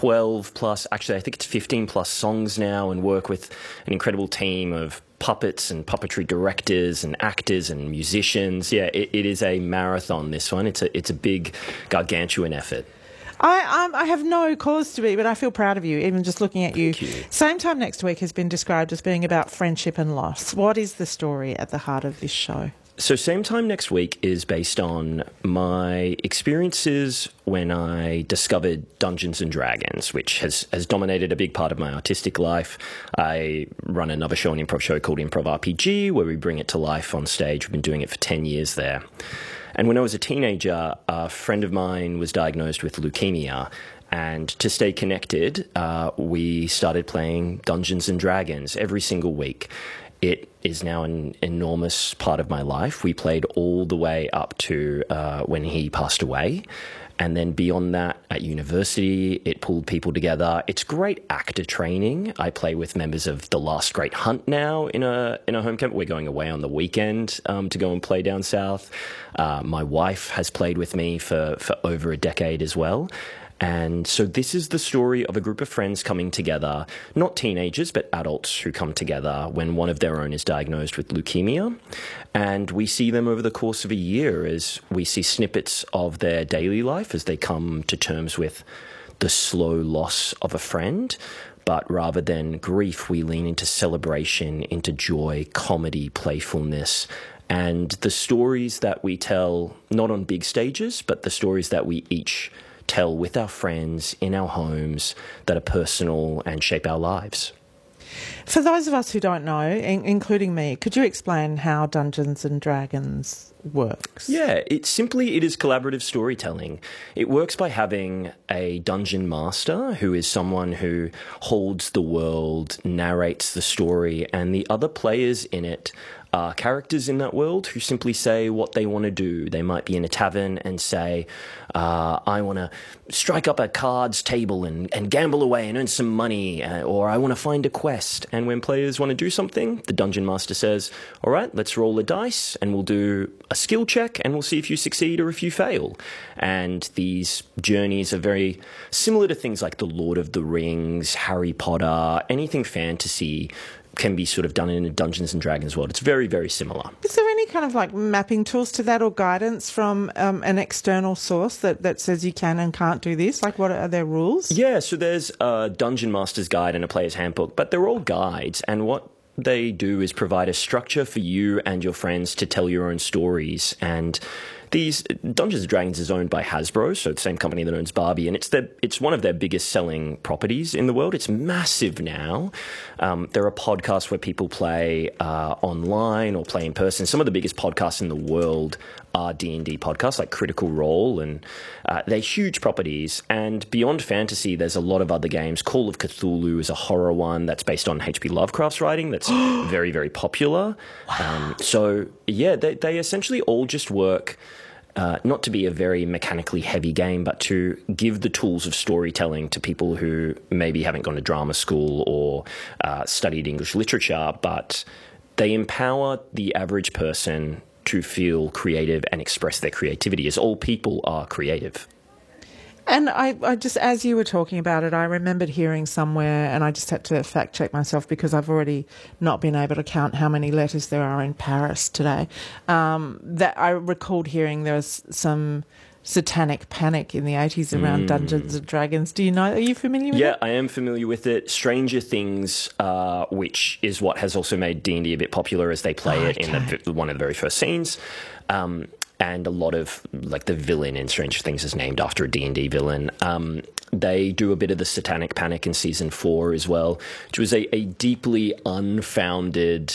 12 plus, actually I think it's 15 plus songs now, and work with an incredible team of puppets and puppetry directors and actors and musicians. Yeah, it is a marathon, this one. It's a big, gargantuan effort. I have no cause to be, but I feel proud of you, even just looking at you. Thank you. Same Time Next Week has been described as being about friendship and loss. What is the story at the heart of this show? So Same Time Next Week is based on my experiences when I discovered Dungeons & Dragons, which has dominated a big part of my artistic life. I run another show, an improv show called Improv RPG, where we bring it to life on stage. We've been doing it for 10 years there. And when I was a teenager, a friend of mine was diagnosed with leukemia. And to stay connected, we started playing Dungeons & Dragons every single week. It is now an enormous part of my life. We played all the way up to when he passed away. And then beyond that, at university, it pulled people together. It's great actor training. I play with members of The Last Great Hunt now in a home camp. We're going away on the weekend to go and play down south. My wife has played with me for over a decade as well. And so this is the story of a group of friends coming together, not teenagers, but adults who come together when one of their own is diagnosed with leukemia. And we see them over the course of a year as we see snippets of their daily life as they come to terms with the slow loss of a friend. But rather than grief, we lean into celebration, into joy, comedy, playfulness, and the stories that we tell, not on big stages, but the stories that we each tell with our friends in our homes that are personal and shape our lives. For those of us who don't know, including me, could you explain how Dungeons & Dragons works? Yeah, it is collaborative storytelling. It works by having a dungeon master who is someone who holds the world, narrates the story, and the other players in it are characters in that world who simply say what they want to do. They might be in a tavern and say, I want to strike up a cards table and gamble away and earn some money, or I want to find a quest. And when players want to do something, the dungeon master says, all right, let's roll a dice and we'll do a skill check and we'll see if you succeed or if you fail. And these journeys are very similar to things like The Lord of the Rings, Harry Potter, anything fantasy can be sort of done in a Dungeons & Dragons world. It's very, very similar. Is there any kind of like mapping tools to that or guidance from an external source that says you can and can't do this? Like, what are their rules? Yeah, so there's a Dungeon Master's Guide and a Player's Handbook, but they're all guides, and what they do is provide a structure for you and your friends to tell your own stories. And these Dungeons & Dragons is owned by Hasbro, so the same company that owns Barbie, and it's one of their biggest selling properties in the world. It's massive now. There are podcasts where people play online or play in person. Some of the biggest podcasts in the world are D&D podcasts like Critical Role, and they're huge properties. And beyond fantasy, there's a lot of other games. Call of Cthulhu is a horror one that's based on H.P. Lovecraft's writing that's very, very popular. Wow. So, yeah, they essentially all just work not to be a very mechanically heavy game, but to give the tools of storytelling to people who maybe haven't gone to drama school or studied English literature, but they empower the average person to feel creative and express their creativity, as all people are creative. And I just, as you were talking about it, I remembered hearing somewhere, and I just had to fact check myself because I've already not been able to count how many letters there are in Paris today, that I recalled hearing there was some satanic panic in the 80s around Dungeons & Dragons. Do you know, are you familiar with it? Yeah, I am familiar with it. Stranger Things, which is what has also made D&D a bit popular as they play it in one of the very first scenes. And a lot of, like, the villain in Stranger Things is named after a D&D villain. They do a bit of the satanic panic in season 4 as well, which was a deeply unfounded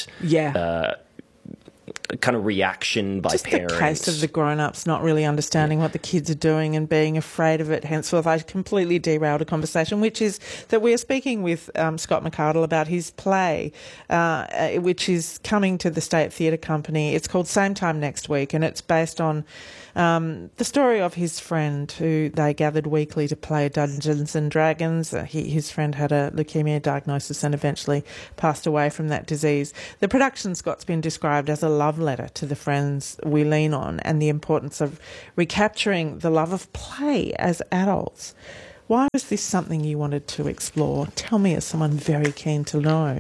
kind of reaction by parents. Just the case of the grown-ups not really understanding what the kids are doing and being afraid of it. Henceforth, I completely derailed a conversation, which is that we are speaking with Scott McArdle about his play, which is coming to the State Theatre Company. It's called Same Time Next Week, and it's based on the story of his friend who they gathered weekly to play Dungeons & Dragons. His friend had a leukemia diagnosis and eventually passed away from that disease. The production, Scott's been described as a love letter to the friends we lean on and the importance of recapturing the love of play as adults. Why was this something you wanted to explore? Tell me, as someone very keen to know.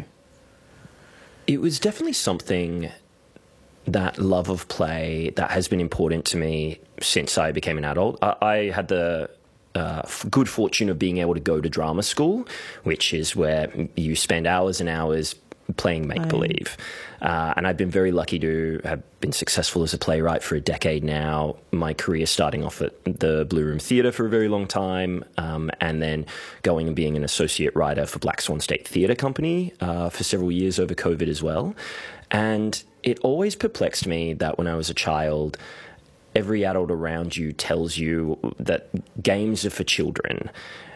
It was definitely something, that love of play, that has been important to me since I became an adult. I had the good fortune of being able to go to drama school, which is where you spend hours and hours playing make-believe. And I've been very lucky to have been successful as a playwright for a decade now. My career starting off at the Blue Room Theatre for a very long time, and then going and being an associate writer for Black Swan State Theatre Company for several years over COVID as well. And it always perplexed me that when I was a child, every adult around you tells you that games are for children.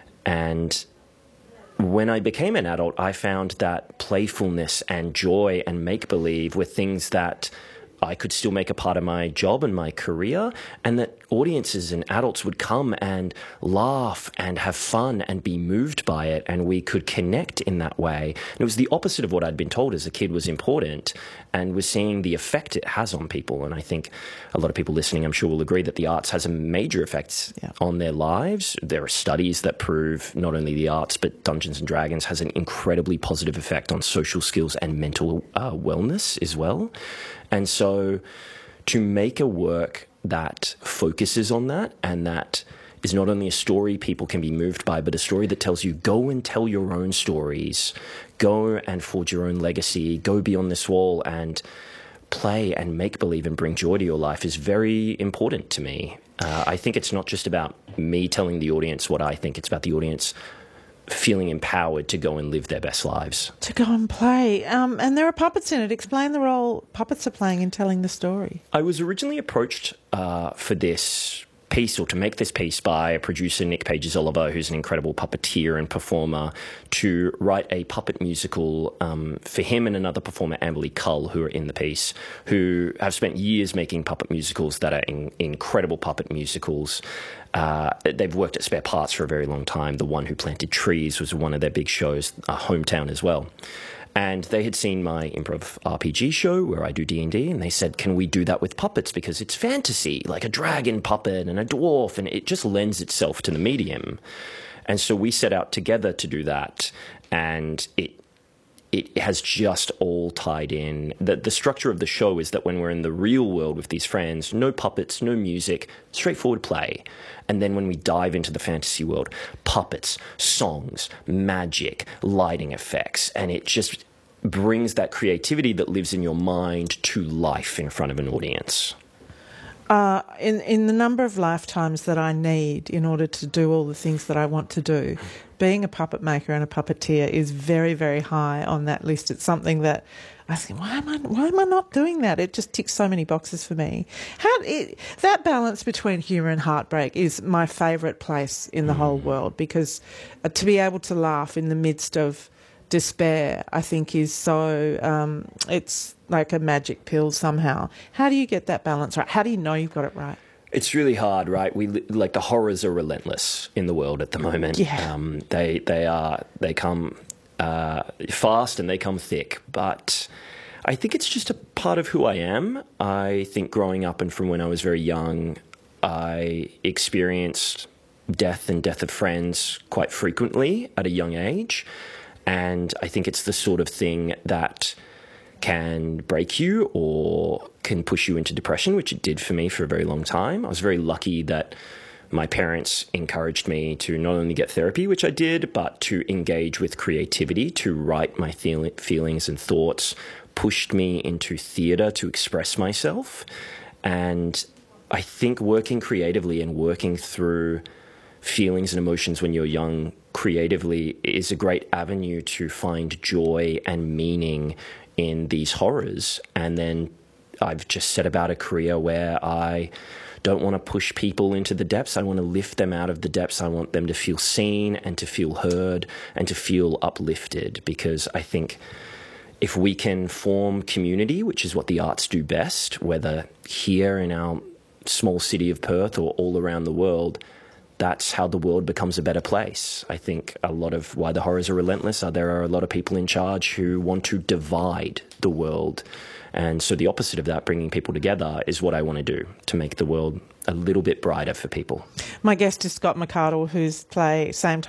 And when I became an adult, I found that playfulness and joy and make-believe were things that I could still make a part of my job and my career, and that audiences and adults would come and laugh and have fun and be moved by it, and we could connect in that way. And it was the opposite of what I'd been told as a kid was important, and was seeing the effect it has on people. And I think a lot of people listening, I'm sure, will agree that the arts has a major effect on their lives. There are studies that prove not only the arts, but Dungeons and Dragons has an incredibly positive effect on social skills and mental wellness as well. And so to make a work that focuses on that, and that is not only a story people can be moved by, but a story that tells you, go and tell your own stories, go and forge your own legacy, go beyond this wall and play and make believe and bring joy to your life, is very important to me. I think it's not just about me telling the audience what I think, it's about the audience feeling empowered to go and live their best lives. To go and play. And there are puppets in it. Explain the role puppets are playing in telling the story. I was originally approached for this piece, or to make this piece, by producer Nick Pages-Oliver, who's an incredible puppeteer and performer, to write a puppet musical for him and another performer, Amberly Cull, who are in the piece, who have spent years making puppet musicals that are incredible puppet musicals. They've worked at Spare Parts for a very long time. The One Who Planted Trees was one of their big shows, Hometown as well. And they had seen my improv RPG show where I do D&D, and they said, can we do that with puppets? Because it's fantasy, like a dragon puppet and a dwarf, and it just lends itself to the medium. And so we set out together to do that, and it has just all tied in. The structure of the show is that when we're in the real world with these friends, no puppets, no music, straightforward play. And then when we dive into the fantasy world, puppets, songs, magic, lighting effects, and it just brings that creativity that lives in your mind to life in front of an audience. In the number of lifetimes that I need in order to do all the things that I want to do, being a puppet maker and a puppeteer is very, very high on that list. It's something that I think, why am I not doing that? It just ticks so many boxes for me. That balance between humour and heartbreak is my favourite place in the whole world, because to be able to laugh in the midst of despair, I think, is so, it's like a magic pill somehow. How do you get that balance right? How do you know you've got it right? It's really hard, right? Like the horrors are relentless in the world at the moment. Yeah. They come fast and they come thick, but I think it's just a part of who I am. I think growing up and from when I was very young, I experienced death and death of friends quite frequently at a young age. And I think it's the sort of thing that can break you or can push you into depression, which it did for me for a very long time. I was very lucky that my parents encouraged me to not only get therapy, which I did, but to engage with creativity, to write my feelings and thoughts, pushed me into theatre to express myself. And I think working creatively and working through feelings and emotions when you're young creatively is a great avenue to find joy and meaning in these horrors. And then I've just set about a career where I don't want to push people into the depths. I want to lift them out of the depths. I want them to feel seen and to feel heard and to feel uplifted, because I think if we can form community, which is what the arts do best, whether here in our small city of Perth or all around the world, that's how the world becomes a better place. I think a lot of why the horrors are relentless are there are a lot of people in charge who want to divide the world. And so the opposite of that, bringing people together, is what I want to do, to make the world a little bit brighter for people. My guest is Scott McArdle, whose play Same